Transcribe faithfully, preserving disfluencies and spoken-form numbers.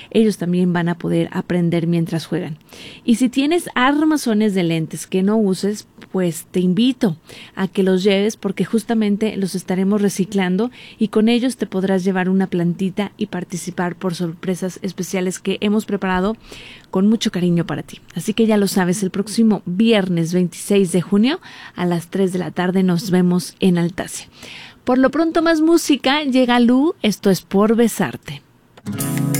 ellos también van a poder aprender mientras juegan. Y si tienes armazones de lentes que no uses, pues te invito a que los lleves porque justamente los estaremos reciclando y con ellos te podrás llevar una plantita y participar por sorpresas especiales que hemos preparado con mucho cariño para ti. Así que ya lo sabes, el próximo viernes veintiséis de junio a las tres de la tarde nos vemos en Altacia. Por lo pronto más música, llega Lu, esto es Por Besarte.